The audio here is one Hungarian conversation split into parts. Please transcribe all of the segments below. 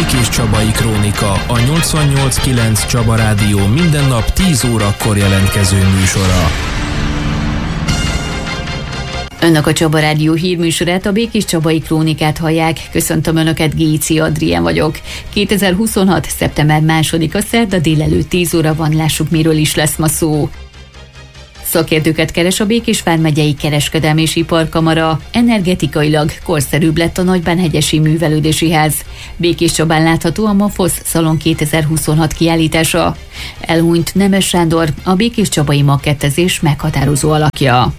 Békéscsabai Krónika, a 88.9 Csaba Rádió minden nap 10 órakor jelentkező műsora. Önök a Csaba Rádió hírműsorát, a Békéscsabai Krónikát hallják. Köszöntöm Önöket, Géci Adrien vagyok. 2026. szeptember 2-a szerda délelőtt 10 óra van, lássuk miről is lesz ma szó. Szakértőket keres a Békés vármegyei Kereskedelmi és Iparkamara. Energetikailag korszerűbb lett a Nagybánhegyesi Művelődési Ház. Békéscsabán látható a MAFOSZ Szalon 2026 kiállítása. Elhunyt Nemes Sándor, a békéscsabai makettezés meghatározó alakja.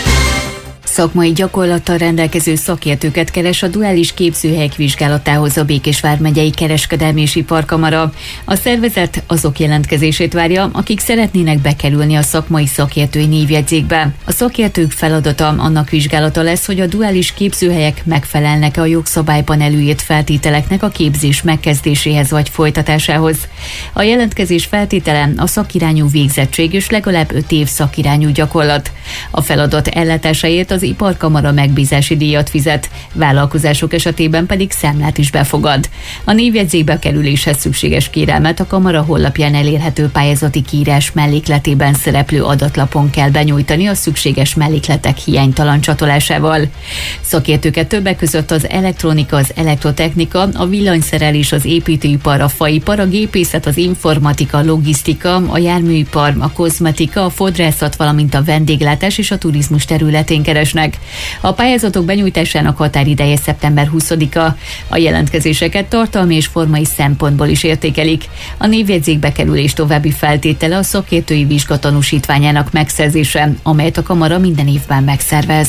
Szakmai gyakorlattal rendelkező szakértőket keres a duális képzőhelyek vizsgálatához a Békés vármegyei Kereskedelmi és Iparkamara. A szervezet azok jelentkezését várja, akik szeretnének bekerülni a szakmai szakértői névjegyzékbe. A szakértők feladata annak vizsgálata lesz, hogy a duális képzőhelyek megfelelnek-e a jogszabályban előírt feltételeknek a képzés megkezdéséhez vagy folytatásához. A jelentkezés feltétele a szakirányú végzettség és legalább 5 év szakirányú gyakorlat. A feladat ellátásáért az Iparkamara megbízási díjat fizet, vállalkozások esetében pedig számlát is befogad. A névjegyzékbe kerüléshez szükséges kérelmet a kamara honlapján elérhető pályázati kiírás mellékletében szereplő adatlapon kell benyújtani a szükséges mellékletek hiánytalan csatolásával. Szakértőket többek között az elektronika, az elektrotechnika, a villanyszerelés, az építőipar, a faipar, a gépészet, az informatika, a logisztika, a járműipar, a kozmetika, a fodrászat, valamint a vendéglátás és a turizmus területén keresnek. A pályázatok benyújtásának határideje szeptember 20-a. A jelentkezéseket tartalmi és formai szempontból is értékelik. A névjegyzékbe kerülés további feltétele a szakértői vizsga tanúsítványának megszerzése, amelyet a kamara minden évben megszervez.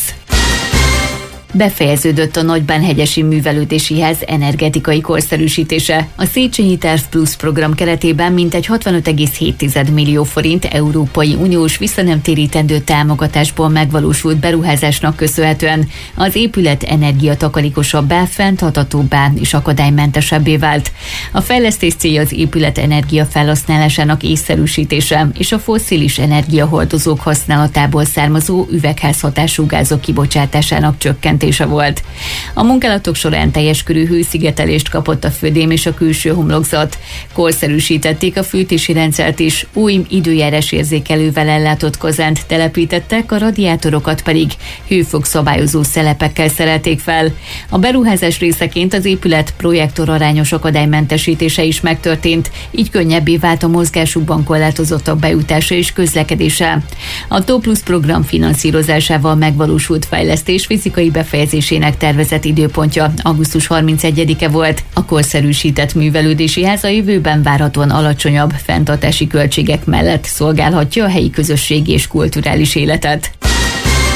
Befejeződött a Nagybánhegyesi Művelődési Ház energetikai korszerűsítése. A Széchenyi Terv Plus program keretében mintegy 65,7 millió forint Európai Uniós visszanemtérítendő támogatásból megvalósult beruházásnak köszönhetően az épület energiatakarékosabbá, fenntarthatóbbá és akadálymentesebbé vált. A fejlesztés célja az épület energia felhasználásának észszerűsítése és a fosszilis energiahordozók használatából származó üvegházhatású gázok kibocsátásának csökkentése volt. A munkálatok során teljes körű hőszigetelést kapott a födém és a külső homlokzat. Korszerűsítették a fűtési rendszert is, új időjárás érzékelővel ellátott kazánt telepítettek, a radiátorokat pedig hőfok-szabályozó szelepekkel szerelték fel. A beruházás részeként az épület projektorarányos akadálymentesítése is megtörtént, így könnyebbé vált a mozgásukban korlátozottak bejutása és közlekedése. A TO Plus program finanszírozásával megvalósult fejlesztés fizikai befejezésének tervezett időpontja augusztus 31-e volt. A korszerűsített művelődési ház a jövőben várhatóan alacsonyabb fenntartási költségek mellett szolgálhatja a helyi közösségi és kulturális életet.